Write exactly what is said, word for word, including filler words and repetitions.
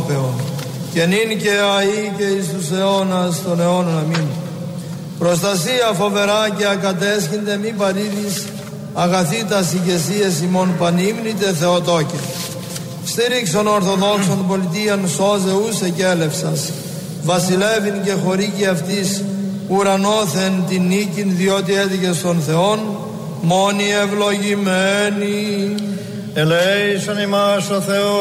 Θεό, και νυν και αεί και εις τους αιώνας των αιώνων. Αμήν. Προστασία φοβερά και ακατέσχυνται μη παρήδεις, αγαθήτας ηγεσίες ημών πανύμνητε Θεοτόκε. Στήριξον Ορθοδόξων πολιτείαν σώζε ούσε και έλευσας, βασιλεύειν και χωρίκη αυτής ουρανόθεν την νίκην, διότι έδικε στον Θεόν μόνοι ευλογημένοι. Ελέησον ημάς ο Θεός.